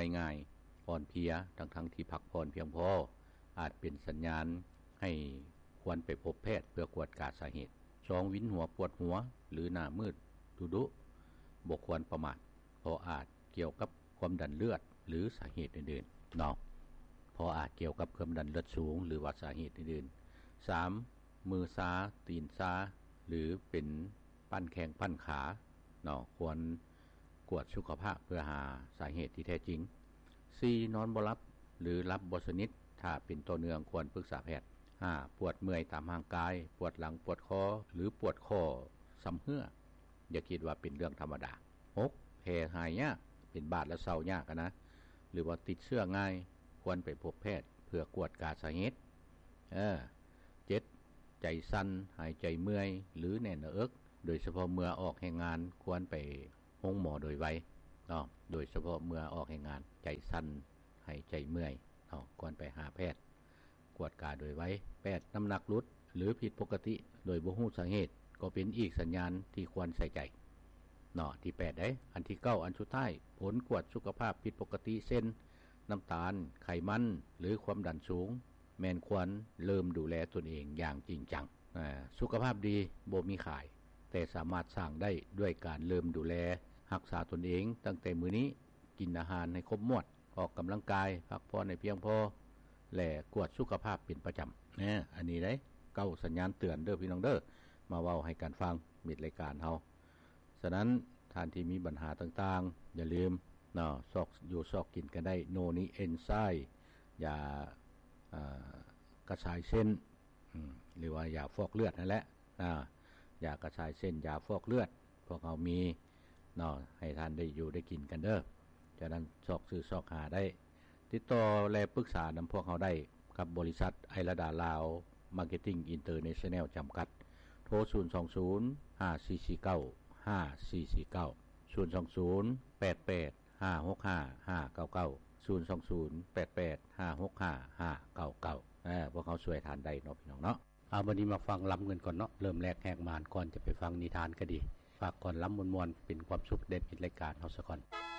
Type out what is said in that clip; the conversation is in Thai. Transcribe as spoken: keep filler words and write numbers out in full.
อยง่ายอ่อนเพลียทั้งทั้งที่พักผ่อนเพียงพออาจเป็นสัญญาณให้ควรไปพบแพทย์เพื่อกวดกาสาเหตุสองวินหัวปวดหัวหรือหน้ามืดดุดุบ่ควรประมาทเพราะอาจเกี่ยวกับความดันเลือดหรือสาเหตุอื่นๆเนาะเพราะอาจเกี่ยวกับความดันเลือดสูงหรือว่าสาเหตุอื่นๆสามมือซ้าตีนซ้าหรือเป็นปั้นแข้งปั้นขาเนาะควรกวดสุขภาพเพื่อหาสาเหตุที่แท้จริงสี่นอนบ่หลับหรือหลับบ่สนิทถ้าเป็นตัวเนืองควรปรึกษาแพทย์ห้าปวดเมื่อยตามร่างกายปวดหลังปวดคอหรือปวดคอซ้ำเหื่ออย่าคิดว่าเป็นเรื่องธรรมดาหกแผลหายยากเป็นบาดและเศร้ายากนะหรือว่าติดเชื้อง่ายควรไปพบแพทย์เพื่อกวดกาสาเหตุเออเจ็ดใจสั่นหายใจเมื่อยหรือแน่นหน้าอกโดยเฉพาะเมื่อออกแห่งงานควรไปห้องหมอโดยไวเนาะโดยเฉพาะเมื่อออกแห่งงานใจสั่นหายใจเมื่อยเนาะควรไปหาแพทย์กวดกาโดยไวแพทย์น้ำหนักลดหรือผิดปกติโดยบ่ฮู้สาเหตุก็เป็นอีกสัญญาณที่ควรใส่ใจเนาะที่แปดได้อันที่เก้าอันสุดท้ายผลกวดสุขภาพผิดปกติเช่นน้ำตาลไขมันหรือความดันสูงแม่นควรเริ่มดูแลตนเองอย่างจริงจังอ่าสุขภาพดีบ่มีขายแต่สามารถสร้างได้ด้วยการเริ่มดูแลรักษาตนเองตั้งแต่มื้อนี้กินอาหารให้ครบหมวดออกกำลังกายพักผ่อนให้เพียงพอและกวดสุขภาพเป็นประจำเนี่ยอันนี้ได้เก้าสัญญาณเตือนเด้อพี่น้องเด้อมาเว้าให้กันฟังมิดรายการเฮาฉะนั้นท่านที่มีปัญหาต่างๆอย่าลืมเนาะซอกอยู่ซอกกินกันได้โนนิเอนไซม์ยาอ่ากระชายเส้นหรือว่ายาฟอกเลือดนั่นแหละอ่ายากระชายเส้นยาฟอกเลือดพวกเรามีเนาะให้ท่านได้อยู่ได้กินกันเด้อฉะนั้นซอกซื้อซอกหาได้ติดต่อและปรึกษานำพวกเราได้กับบริษัทไอระดาลาวมาร์เก็ตติ้งอินเตอร์เนชั่นแนลจำกัดโทรศูนย์สองศูนย์ ห้า สี่ สี่ เก้า ห้า สี่ สี่ เก้า ศูนย์ สอง ศูนย์ แปด แปด ห้า หก ห้า ห้า เก้า เก้า ศูนย์ สอง ศูนย์ แปด แปด ห้า หก ห้า ห้า เก้า เก้าเออพวกเขาช่วยทานได้เนาะพี่น้องเนาะเอาวันนี้มาฟังล้ำเงินก่อนเนาะเริ่มแรกแหกมานก่อนจะไปฟังนิทานก็ดีฝากก่อนล้ำมวลๆเป็นความสุขเด็ดปิดรายการเฮาซะก่อน